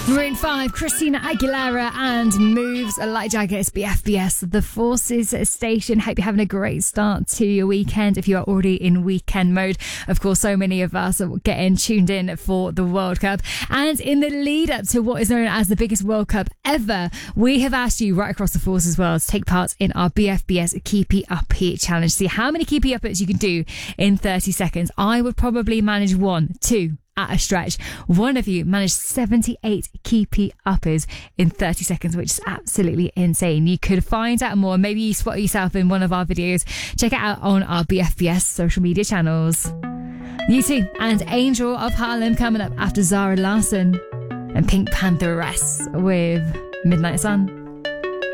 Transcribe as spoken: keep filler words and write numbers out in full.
Maroon five, Christina Aguilera and Moves, Light Jackets, B F B S, The Forces Station. Hope you're having a great start to your weekend if you are already in weekend mode. Of course, so many of us are getting tuned in for the World Cup. And in the lead up to what is known as the biggest World Cup ever, we have asked you right across the Forces world to take part in our B F B S Keepy Uppy challenge. See how many Keepy Uppers you can do in thirty seconds. I would probably manage one, two, at a stretch. One of you managed seventy-eight Keepy Uppers in thirty seconds, which is absolutely insane. You could find out more. Maybe you spot yourself in one of our videos. Check it out on our B F B S social media channels. You too, and Angel of Harlem coming up after Zara Larsson and Pink Pantheress with Midnight Sun.